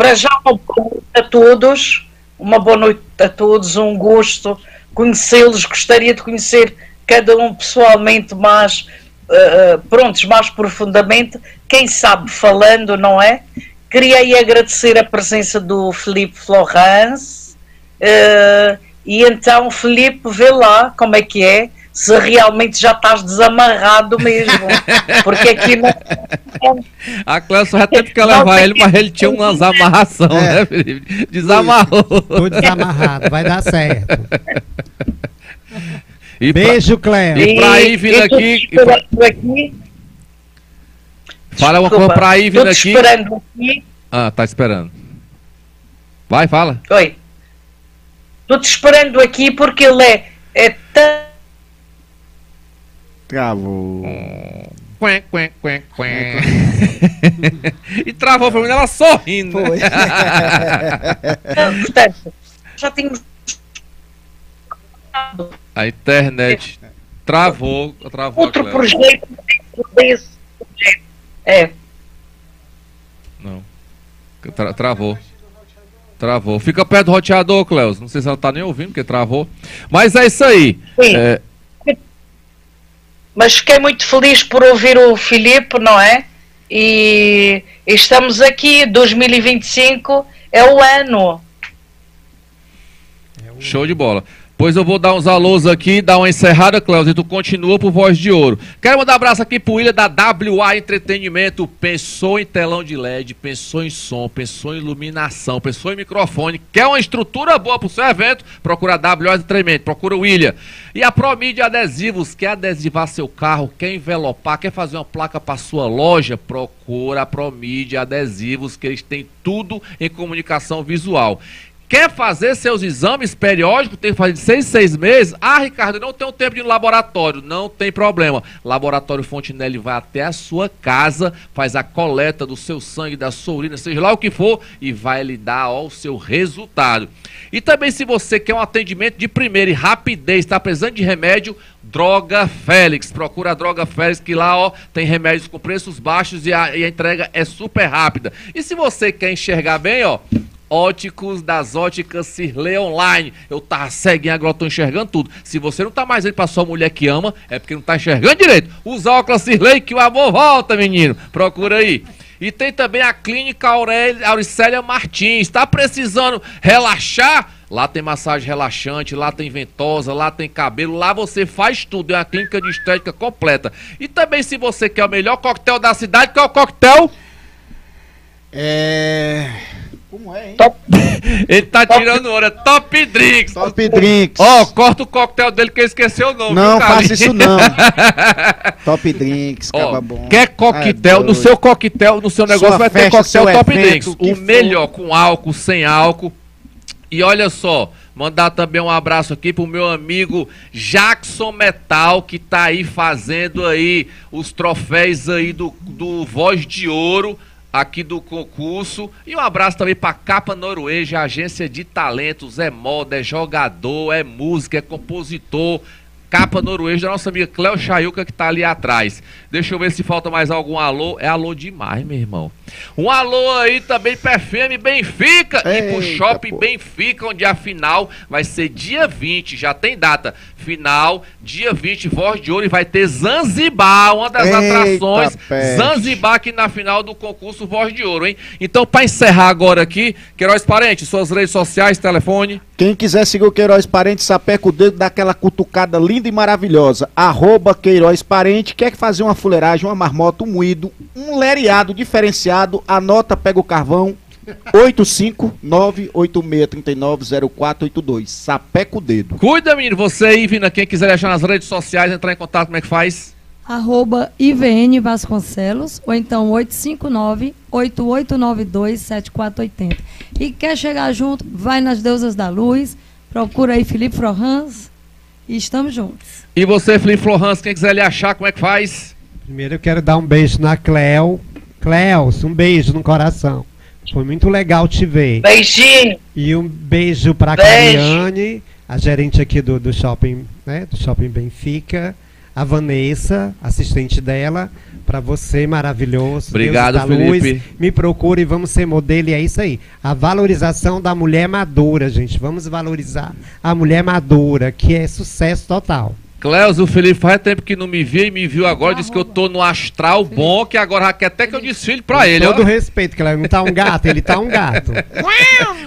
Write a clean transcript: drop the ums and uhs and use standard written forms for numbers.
Para já, uma boa noite a todos. Uma boa noite a todos. Um gosto conhecê-los. Gostaria de conhecer cada um pessoalmente mais, mais profundamente. Quem sabe falando, não é? Queria agradecer a presença do Filipe Florence. E então, Filipe, vê lá como é que é. Se realmente já estás desamarrado mesmo. Porque aqui não... A Cléo só já teve que levar ele, mas ele tinha umas amarrações, né, Felipe? Desamarrou. Tô desamarrado, vai dar certo. Beijo, Cléo. E pra ir vindo aqui... Fala uma coisa pra ir vindo aqui. Esperando aqui. Ah, tá esperando. Vai, fala. Oi. Estou-te esperando aqui porque ele é tão... Travou. E travou pra mim, ela sorrindo. Foi. Portanto, já tínhamos... A internet travou. Outro projeto desse projeto. É. Não. Travou. Fica perto do roteador, Cleus. Não sei se ela tá nem ouvindo, porque travou. Mas é isso aí. Sim. Mas fiquei muito feliz por ouvir o Filipe, não é? E estamos aqui, 2025 é o ano. Show de bola. Pois eu vou dar uns alôs aqui, dar uma encerrada, Cléo, e tu continua pro Voz de Ouro. Quero mandar um abraço aqui pro William da WA Entretenimento. Pensou em telão de LED, pensou em som, pensou em iluminação, pensou em microfone. Quer uma estrutura boa pro seu evento? Procura a WA Entretenimento, procura o William. E a Promídia Adesivos, quer adesivar seu carro, quer envelopar, quer fazer uma placa pra sua loja? Procura a Promídia Adesivos, que eles têm tudo em comunicação visual. Quer fazer seus exames periódicos? Tem que fazer de 6 em 6 meses? Ah, Ricardo, não tenho tempo de ir no laboratório. Não tem problema. Laboratório Fontinelli vai até a sua casa, faz a coleta do seu sangue, da sua urina, seja lá o que for, e vai lhe dar o seu resultado. E também, se você quer um atendimento de primeira e rapidez, está precisando de remédio, Droga Félix. Procura a Droga Félix, que lá tem remédios com preços baixos e a entrega é super rápida. E se você quer enxergar bem, Óticos das Óticas Cirlei Online. Eu tava ceguinho, agora eu tô enxergando tudo. Se você não tá mais indo pra sua mulher que ama, é porque não tá enxergando direito. Usa óculos Cirlei que o amor volta, menino. Procura aí. E tem também a Clínica Auricélia Martins. Tá precisando relaxar? Lá tem massagem relaxante, lá tem ventosa, lá tem cabelo, lá você faz tudo. É uma clínica de estética completa. E também, se você quer o melhor coquetel da cidade, qual é o coquetel? Como é, hein? Ele tá tirando hora. Top Drinks. Top Drinks. Corta o coquetel dele que ele esqueceu o nome. Não, faça isso não. Top Drinks, acaba bom. Quer coquetel? No seu coquetel, no seu negócio vai ter coquetel Top Drinks. O melhor, com álcool, sem álcool. E olha só, mandar também um abraço aqui pro meu amigo Jackson Metal, que tá aí fazendo aí os troféus aí do Voz de Ouro aqui do concurso. E um abraço também para Capa Norueja, agência de talentos, é moda, é jogador, é música, é compositor. Capa Norueja da nossa amiga Cléo Chayuca, que tá ali atrás. Deixa eu ver se falta mais algum alô. É alô demais, meu irmão. Um alô aí também pra FM Benfica. E pro Shopping Benfica, onde a final vai ser dia 20, já tem data. Final, dia 20, Voz de Ouro, e vai ter Zanzibar, uma das atrações. Zanzibar aqui na final do concurso Voz de Ouro, hein? Então, pra encerrar agora aqui, Queiroz Parente, suas redes sociais, telefone. Quem quiser seguir o Queiroz Parente, sapeca o dedo, dá aquela cutucada linda e maravilhosa. @Queiroz Parente. Quer fazer uma fuleiragem, uma marmota, um moído, um lereado diferenciado, anota, pega o carvão. 85986390482. Sapeca o dedo. Cuida, menino. Você aí, Vina, quem quiser achar nas redes sociais, entrar em contato, como é que faz? @IVN Vasconcelos, ou então 859-8892-7480. E quer chegar junto, vai nas Deusas da Luz, procura aí Filipe Florence e estamos juntos. E você, Filipe Florence, quem quiser lhe achar, como é que faz? Primeiro eu quero dar um beijo na Cléo. Cléo, um beijo no coração. Foi muito legal te ver. Beijinho. E um beijo para a Cariane, a gerente aqui do shopping, né, do Shopping Benfica. a Vanessa, assistente dela, para você, maravilhoso. Obrigado, Deus da luz. Felipe. Me procure e vamos ser modelo, e é isso aí. A valorização da mulher madura, gente. Vamos valorizar a mulher madura, que é sucesso total. Cleus, o Felipe faz tempo que não me via e me viu agora, disse que eu tô no astral bom, que agora já quer até que eu desfile pra ele, ó. Todo respeito, que ele não tá um gato, ele tá um gato.